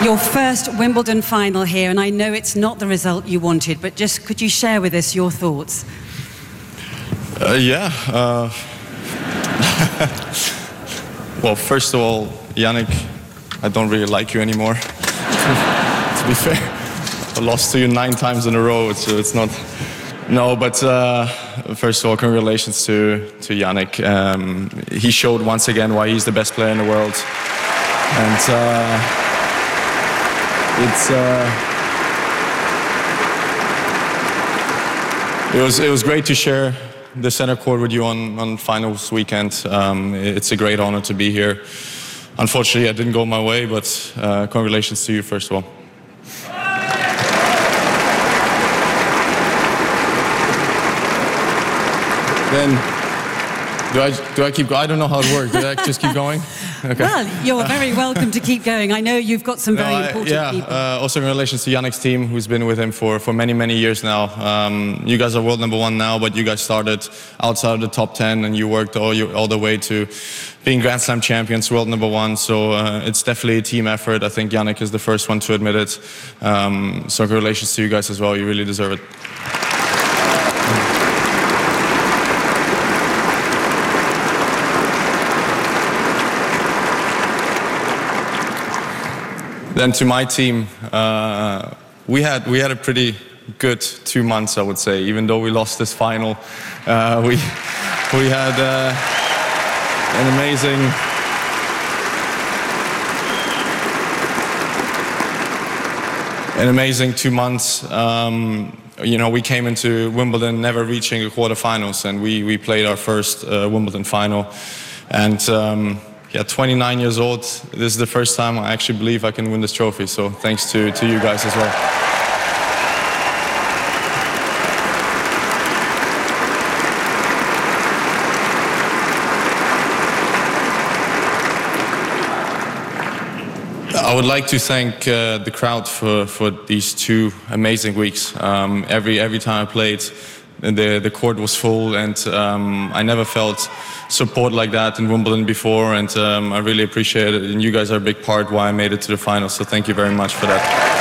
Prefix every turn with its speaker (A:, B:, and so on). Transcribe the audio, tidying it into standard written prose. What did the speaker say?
A: Your first Wimbledon final here, and I know it's not the result you wanted, but just could you share with us your thoughts?
B: Well, first of all, Jannik, I don't really like you anymore. To be fair, I lost to you 9 times in a row, so it's not... No, but first of all, congratulations to Jannik. He showed once again why he's the best player in the world. And it was great to share the center court with you on finals weekend. It's a great honor to be here. Unfortunately, it didn't go my way, but congratulations to you first of all. Then, do I keep going? I don't know how it works. Do I just keep going? Okay.
A: Well, you're very welcome to keep going. I know you've got some very important people.
B: Also congratulations to Jannik's team, who's been with him for many, many years now. You guys are world #1 now, but you guys started outside of the top 10, and you worked all the way to being Grand Slam champions, world #1. So it's definitely a team effort. I think Jannik is the first one to admit it. So congratulations to you guys as well. You really deserve it. Then to my team, we had a pretty good 2 months, I would say. Even though we lost this final, we had an amazing 2 months. You know, we came into Wimbledon never reaching a quarterfinals, and we played our first Wimbledon final, and. Yeah, 29 years old. This is the first time I actually believe I can win this trophy. So thanks to you guys as well. I would like to thank the crowd for these 2 amazing weeks. Every time I played, the court was full, and I never felt support like that in Wimbledon before, and I really appreciate it, and you guys are a big part why I made it to the finals, so thank you very much for that.